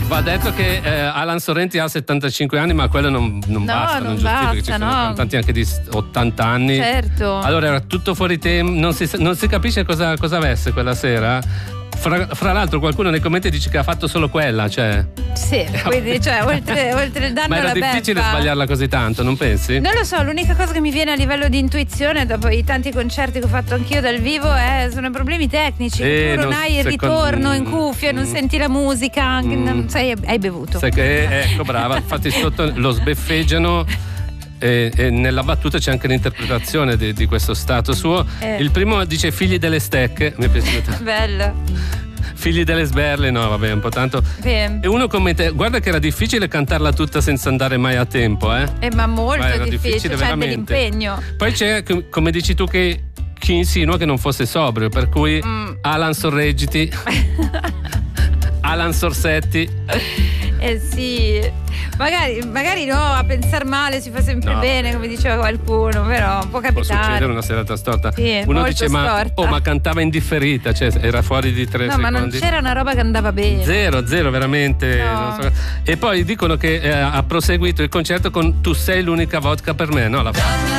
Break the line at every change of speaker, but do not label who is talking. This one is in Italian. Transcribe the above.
Va detto che Alan Sorrenti ha 75 anni, ma quello non basta, non giustifica, perché ci sono cantanti anche di 80 anni.
Certo.
Allora era tutto fuori tema, non si capisce cosa avesse quella sera. Fra l'altro qualcuno nei commenti dice che ha fatto solo quella, cioè.
Sì, quindi cioè, oltre il danno
ma era
alla
difficile
beffa.
sbagliarla così tanto, non pensi?
Non lo so, l'unica cosa che mi viene a livello di intuizione dopo i tanti concerti che ho fatto anch'io dal vivo sono problemi tecnici, tu non hai il ritorno in cuffia, non senti la musica, non sai, hai bevuto.
Sai che ecco, brava, infatti sotto lo sbeffeggiano. E nella battuta c'è anche l'interpretazione di questo stato suo. Il primo dice figli delle stecche, mi è piaciuto.
Bello.
Figli delle sberle, no vabbè, un po' tanto. E uno commenta, guarda che era difficile cantarla tutta senza andare mai a tempo,
ma molto difficile, c'è
veramente.
dell'impegno.
Poi c'è, come dici tu, che chi insinua che non fosse sobrio, per cui Alan Sorreggiti Alan Sorsetti.
Sì, magari no, a pensar male si fa sempre bene, come diceva qualcuno, però può capitare.
Può succedere una serata storta.
Sì,
uno dice
storta.
ma cantava indifferita, cioè era fuori di 3 secondi.
No, ma non c'era una roba che andava bene.
Zero veramente.
No.
Non so. E poi dicono che ha proseguito il concerto con Tu sei l'unica vodka per me, no?